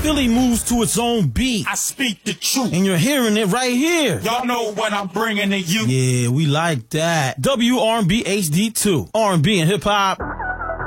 Philly moves to its own beat. I speak the truth. And you're hearing it right here. Y'all know what I'm bringing to you. Yeah, we like that. WRB HD2. R&B and hip hop.